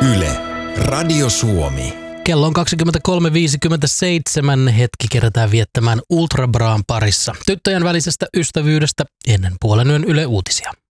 Yle, Radio Suomi. Kello on 23.57, hetki kerätään viettämään Ultra Braan parissa tyttöjen välisestä ystävyydestä ennen puolen yön Yle Uutisia.